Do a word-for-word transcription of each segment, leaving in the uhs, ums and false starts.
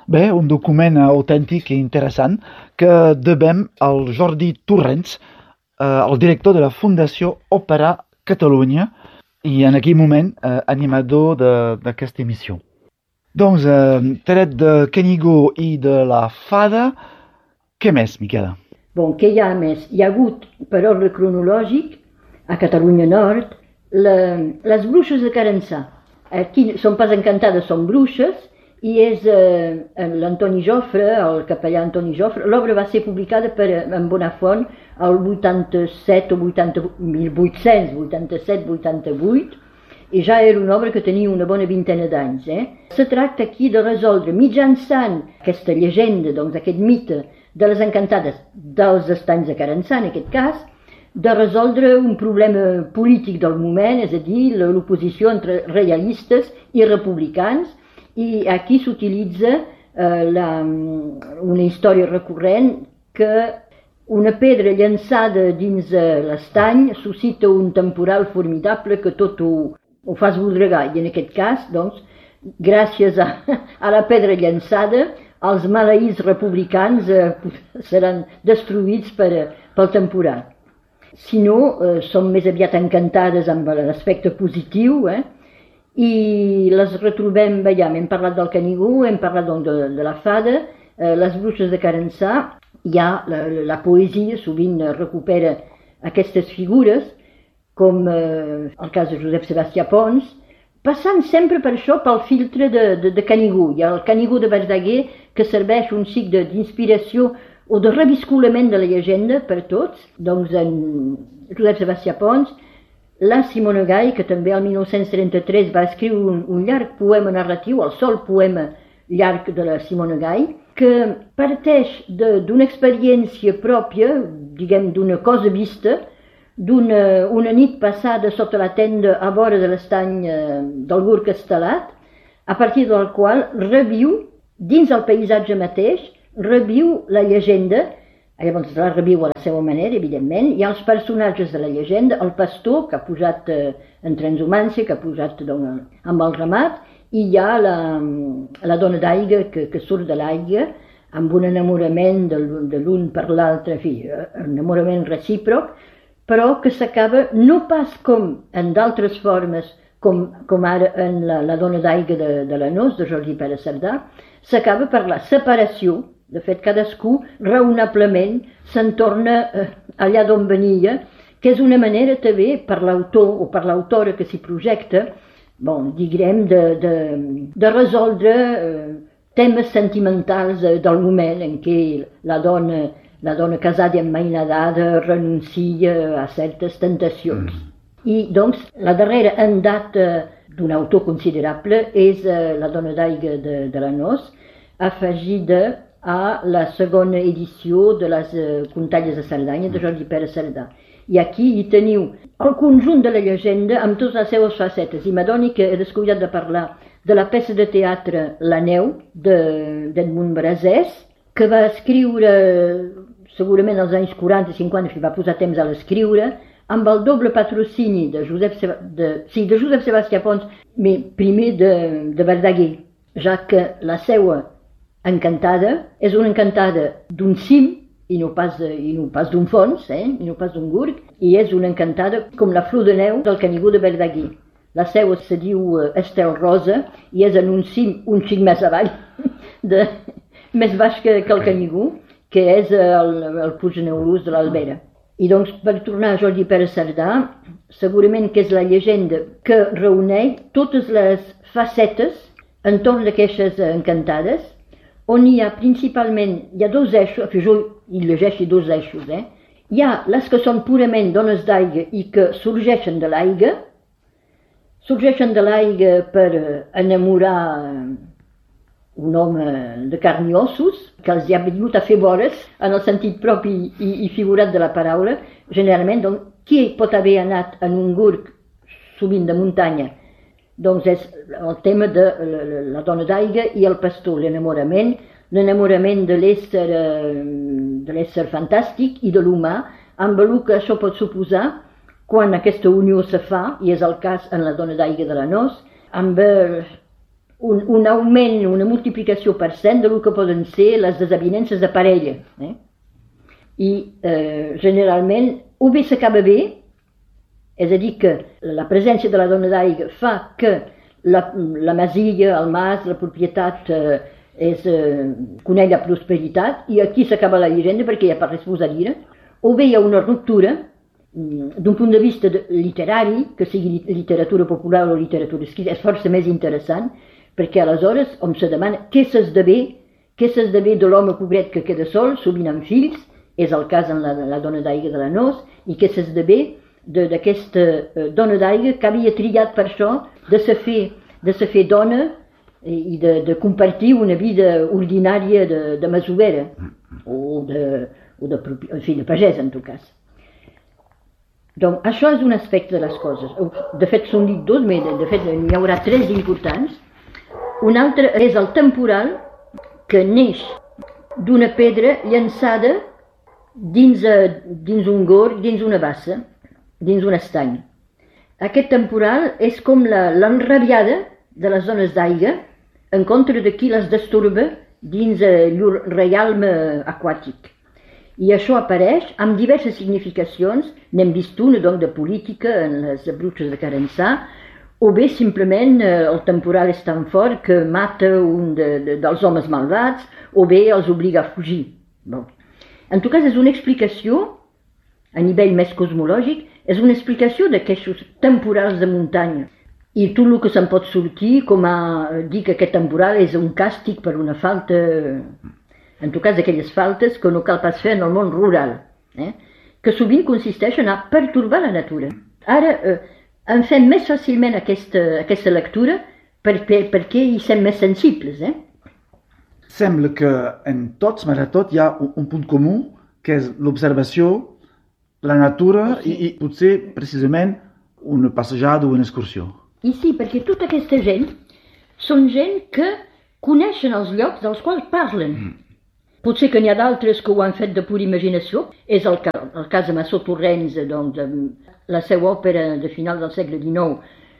Bé, un document autèntic i interessant que devem al Jordi Torrents, eh, el director de la Fundació Òpera Catalunya i en aquell moment eh, animador de- d'aquesta emissió. Doncs, eh, tret de Canigó i de la Fada, què més, Miquela? Bon, què hi ha més? Hi ha hagut, per ordre cronològic, a Catalunya Nord, la, les bruixes de Carençà. Aquí són pas encantades, són bruixes, i és eh, l'Antoni Jofre, el capellà Antoni Jofre. L'obra va ser publicada per, en Bonafont el vuitanta-set o vuitanta, mil vuit-cents vuitanta-set vuitanta-vuit, i ja era una obra que tenia una bona vintena d'anys. Eh? Se tracta aquí de resoldre, mitjançant aquesta llegenda, doncs aquest mite de les encantades dels estanys de Carençà, en aquest cas, de resoldre un problema polític del moment, és a dir, l'oposició entre reialistes i republicans, i aquí s'utilitza eh, la, una història recurrent que una pedra llançada dins eh, l'estany suscita un temporal formidable que tot ho, ho fa esbodregar, i en aquest cas, doncs, gràcies a, a la pedra llançada, els maleïts republicans eh, seran destruïts per, pel temporal. Si no, eh, són més aviat encantades amb l'aspecte positiu, eh? I les retrobem, veiem, hem parlat del Canigó, hem parlat doncs, de, de la Fada, eh, les bruixes de Carençà, hi ha la, la poesia, sovint recupera aquestes figures, com eh, el cas de Josep Sebastià Pons, passant sempre per això pel filtre de, de, de Canigó. Hi ha el Canigó de Verdaguer, que serveix un xic d'inspiració o de revisculament de la llegenda per tots, doncs en Josep Sebastià Pons, la Simona Gai, que també el mil nou-cents trenta-tres va escriure un, un llarg poema narratiu, el sol poema llarg de la Simona Gai, que parteix d'una experiència pròpia, diguem, d'una cosa vista, d'una una nit passada sota la tenda a vora de l'estany eh, del Gurb Castelat, a partir del qual reviu, dins el paisatge mateix, reviu la llegenda. Llavors la reviu a la seva manera, evidentment. Hi ha els personatges de la llegenda, el pastor, que ha posat eh, en transhumància, que ha posat doncs, amb el ramat, i hi ha la, la dona d'aigua que, que surt de l'aigua amb un enamorament de, de l'un per l'altre, en fi, enamorament recíproc, però que s'acaba no pas com en d'altres formes, com, com ara en la, la dona d'aigua de, de la Nos, de Jordi Pere Cerdà, s'acaba per la separació. De fet, cadascú raonablement se'n torna eh, allà d'on venia, que és una manera també per l'autor o per l'autora que s'hi projecta, bon, diguem, de, de, de resoldre eh, temes sentimentals eh, del moment en què la dona, la dona casada i emmainadada renuncia a certes tentacions. Mm. I doncs la darrera en data d'un autor considerable és eh, la dona d'aigua de, de la Nos, afegida a la segona edició de les eh, Contalles de Cerdanya de Jordi Pere Cerdà. I aquí hi teniu el conjunt de la llegenda amb totes les seves facetes. I m'adoni que he descuidat de parlar de la peça de teatre La Neu, d'Edmund Brasès, que va escriure segurament als anys quaranta cinquanta, que va posar temps a l'escriure, amb el doble patrocini de Josep, Seba, de, sí, de Josep Sebastià Pons, mais primer de, de Verdaguer, ja que la seua encantada és una encantada d'un cim i no pas, de, i no pas d'un fons, eh? I no pas d'un gurg, i és una encantada com la flor de neu del Canigó de Verdaguer. La seua se diu Estel Rosa i és en un cim un xic més avall, de, més baix que, que el Canigó, que és el, el Puig Neulús de l'Albera. I doncs, per tornar a Jordi Pere Cerdà, segurament que és la llegenda que reuneix totes les facetes entorn d'aquestes encantades, on hi ha principalment, hi ha dos eixos, jo hi llegeixo dos eixos, eh? Hi ha les que són purament dones d'aigua i que sorgeixen de l'aigua, sorgeixen de l'aigua per enamorar un home de carn i ossos, que els hi ha vingut a fer vores, en el sentit propi i, i figurat de la paraula. Generalment, doncs, qui pot haver anat en un gurg, sovint de muntanya? Doncs és el tema de la, la dona d'aigua i el pastor, l'enamorament, l'enamorament de l'ésser de l'ésser fantàstic i de l'humà, amb el que això pot suposar quan aquesta unió se fa, i és el cas en la dona d'aigua de la Nos, amb un, un augment, una multiplicació per cent del que poden ser les desavinences de parella. Eh? I eh, generalment o bé s'acaba bé, és a dir, que la presència de la dona d'aigua fa que la, la masia, el mas, la propietat eh, és, eh, coneix la prosperitat i aquí s'acaba la llegenda perquè hi ha per res a dir, o bé hi ha una ruptura d'un punt de vista de, literari, que sigui literatura popular o literatura escrita, és força més interessant perquè aleshores hom se demana què s'esdevé, què s'esdevé de l'home pobret que queda sol, sovint amb fills, és el cas en la, la dona d'aigua de la Nos, i què s'esdevé d'aquesta eh, dona d'aigua que havia triat per això de se fer, de se fer dona i de, de compartir una vida ordinària de, de masovera o de, o de, en fi, de pagès en tot cas. Donc això és un aspecte de les coses. De fet són dit dos, però de fet n'hi haurà tres importants. Un altre és el temporal que neix d'una pedra llançada dins, dins un gorg, dins una bassa, dins un estany. Aquest temporal és com l'enrabiada de les zones d'aigua en contra de qui les destorba dins llur reialme aquàtic. I això apareix amb diverses significacions, n'hem vist una doncs, de política en les bruixes de Carençà, o bé simplement eh, el temporal és tan fort que mata un de, de, dels homes malvats, o bé els obliga a fugir. Bon. En tot cas és una explicació, a nivell més cosmològic, és una explicació d'aquests temporals de muntanya. I tot el que se'n pot sortir com a dir que aquest temporal és un càstig per una falta, en tot cas aquelles faltes que no cal pas fer en el món rural, eh? que sovint consisteixen a pertorbar la natura. Ara eh, en fem més fàcilment aquesta, aquesta lectura perquè, perquè hi som més sensibles. Eh? Sembla que en tots, malgrat tot, hi ha un, un punt comú, que és l'observació, la natura i, i potser precisament una passejada o una excursió. I sí, perquè tota aquesta gent són gent que coneixen els llocs dels quals parlen. Mm. Potser que n'hi ha d'altres que ho han fet de pura imaginació. És el, el cas de Massó Torrents, doncs, la seva òpera de final del segle dinou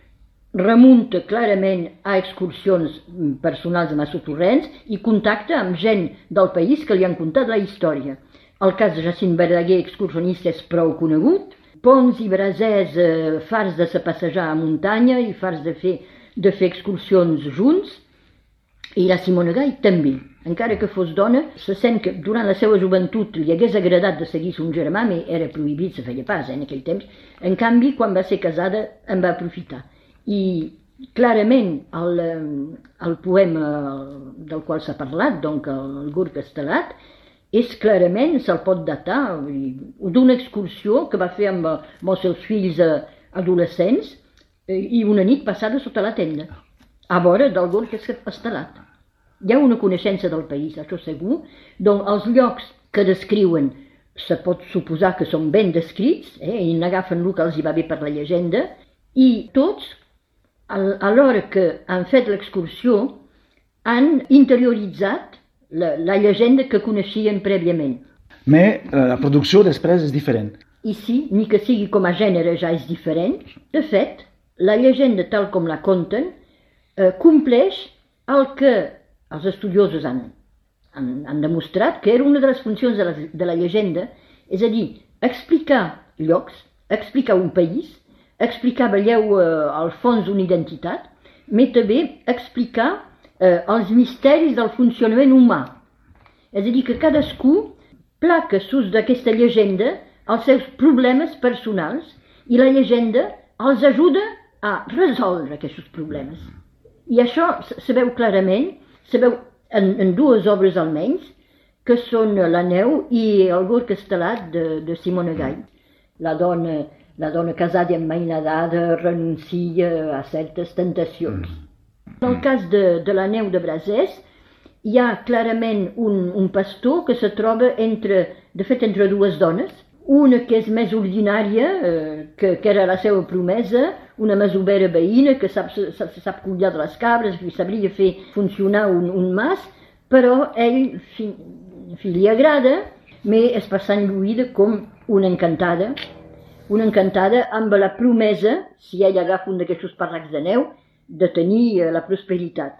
remunta clarament a excursions personals de Massó Torrents i contacta amb gent del país que li han contat la història. El cas de Jacint Verdaguer, excursionista, és prou conegut. Pons i brasers eh, farts de se passejar a muntanya i farts de fer, de fer excursions junts, i la Simona Gai també. Encara que fos dona, se sent que durant la seva joventut li hagués agradat de seguir son germà, però era prohibit, se feia pas eh, en aquell temps. En canvi, quan va ser casada, en va aprofitar. I clarament el, el poema del qual s'ha parlat, doncs el Gorg Estelat, és clarament, se'l pot datar, d'una excursió que va fer amb, amb els seus fills adolescents i una nit passada sota la tenda, a vora del Gorg Estelat. Hi ha una coneixença del país, això segur, doncs els llocs que descriuen se pot suposar que són ben descrits, eh, i n'agafen el que els hi va bé per la llegenda, i tots, a l'hora que han fet l'excursió, han interioritzat La, la llegenda que coneixien prèviament. Però la producció després és diferent. I sí, ni que sigui com a gènere ja és diferent. De fet, la llegenda tal com la conten eh, compleix el que els estudiosos han, han, han demostrat que era una de les funcions de la, de la llegenda, és a dir, explicar llocs, explicar un país, explicar, veieu, eh, al fons una identitat, però també explicar Eh, els misteris del funcionament humà. És a dir, que cadascú placa sus d'aquesta llegenda els seus problemes personals i la llegenda els ajuda a resoldre aquests problemes. I això se veu clarament, se veu en, en dues obres almenys, que són La neu i El Gorg Estelat de, de Simona Gai. La dona, la dona casada i emmainadada renuncia a certes tentacions. Mm. En el cas de, de La neu de Brasès, hi ha clarament un, un pastor que se troba entre, de fet, entre dues dones. Una que és més ordinària, eh, que, que era la seva promesa, una masovera veïna que sap, sap, sap collar de les cabres, que sabria fer funcionar un, un mas, però ell fi, fi, li agrada, però és passant lluïda com una encantada, una encantada amb la promesa, si ell agafa un d'aquests parlacs de neu, de tenir la prosperitat.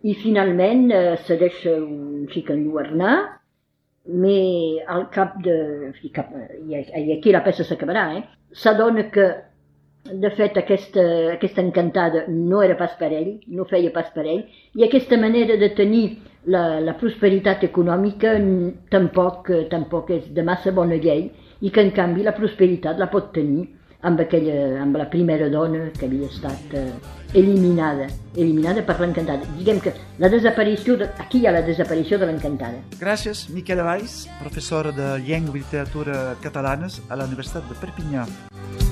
i finalment eh, se deixa un xic enlluernar, però al cap de... I, cap, i, i aquí la peça s'acabarà, eh? S'adona que, de fet, aquesta, aquesta encantada no era pas per ell, no feia pas per ell, i aquesta manera de tenir la, la prosperitat econòmica tampoc, tampoc és de massa bona llei, i que, en canvi, la prosperitat la pot tenir amb, aquella, amb la primera dona que havia estat eh, eliminada, eliminada per l'encantada. Diguem que la desaparició, de, aquí hi ha la desaparició de l'encantada. Gràcies, Miquela Valls, professora de Llengua i Literatura Catalanes a la Universitat de Perpinyà.